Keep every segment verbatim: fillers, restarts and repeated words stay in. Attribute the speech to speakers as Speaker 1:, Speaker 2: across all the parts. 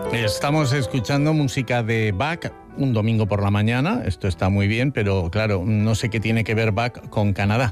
Speaker 1: Estamos escuchando música de Bach un domingo por la mañana. Esto está muy bien, pero claro, no sé qué tiene que ver Bach con Canadá.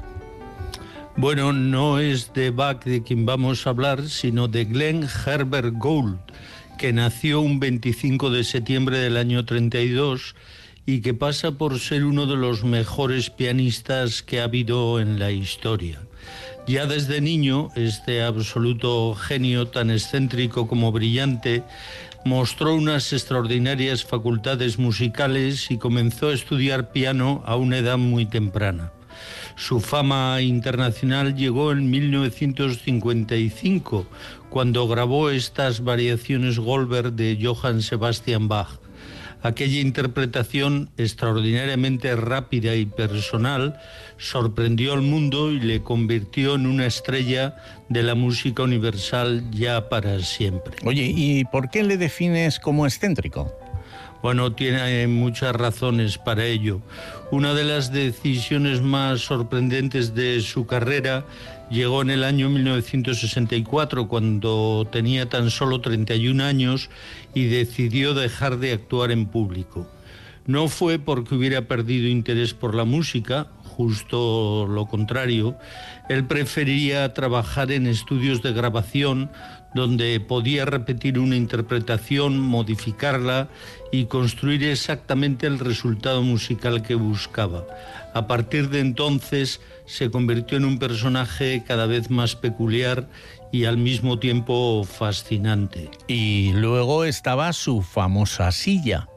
Speaker 2: Bueno, no es de Bach de quien vamos a hablar, sino de Glenn Herbert Gould, que nació un veinticinco de septiembre del año treinta y dos y que pasa por ser uno de los mejores pianistas que ha habido en la historia. Ya desde niño, este absoluto genio, tan excéntrico como brillante, mostró unas extraordinarias facultades musicales y comenzó a estudiar piano a una edad muy temprana. Su fama internacional llegó en mil novecientos cincuenta y cinco, cuando grabó estas variaciones Goldberg de Johann Sebastian Bach. Aquella interpretación extraordinariamente rápida y personal sorprendió al mundo y le convirtió en una estrella de la música universal ya para siempre.
Speaker 1: Oye, ¿y por qué le defines como excéntrico?
Speaker 2: Bueno, tiene muchas razones para ello. Una de las decisiones más sorprendentes de su carrera llegó en el año mil novecientos sesenta y cuatro, cuando tenía tan solo treinta y un años y decidió dejar de actuar en público. No fue porque hubiera perdido interés por la música, justo lo contrario. Él prefería trabajar en estudios de grabación donde podía repetir una interpretación, modificarla y construir exactamente el resultado musical que buscaba. A partir de entonces se convirtió en un personaje cada vez más peculiar y al mismo tiempo fascinante.
Speaker 1: Y luego estaba su famosa silla.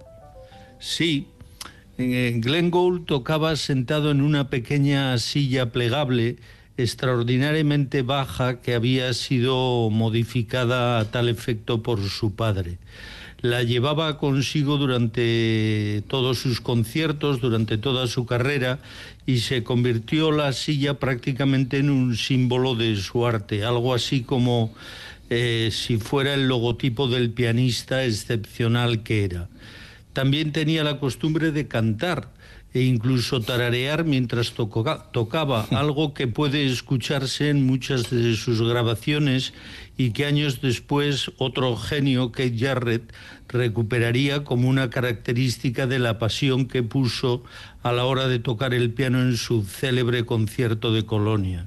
Speaker 2: Sí, Glenn Gould tocaba sentado en una pequeña silla plegable extraordinariamente baja que había sido modificada a tal efecto por su padre. La llevaba consigo durante todos sus conciertos, durante toda su carrera, y se convirtió la silla prácticamente en un símbolo de su arte, algo así como eh, si fuera el logotipo del pianista excepcional que era. También tenía la costumbre de cantar e incluso tararear mientras toca, tocaba, algo que puede escucharse en muchas de sus grabaciones y que años después otro genio, Keith Jarrett, recuperaría como una característica de la pasión que puso a la hora de tocar el piano en su célebre concierto de Colonia.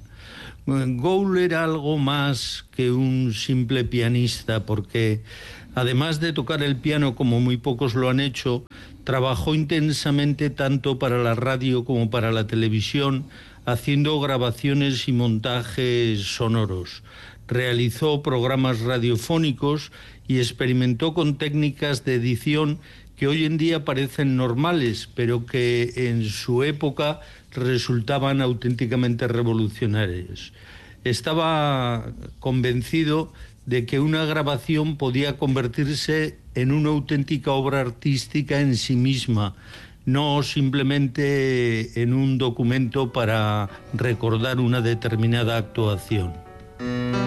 Speaker 2: Gould era algo más que un simple pianista, porque además de tocar el piano como muy pocos lo han hecho, trabajó intensamente tanto para la radio como para la televisión, haciendo grabaciones y montajes sonoros. Realizó programas radiofónicos y experimentó con técnicas de edición que hoy en día parecen normales, pero que en su época resultaban auténticamente revolucionarias. Estaba convencido de que una grabación podía convertirse en una auténtica obra artística en sí misma, no simplemente en un documento para recordar una determinada actuación.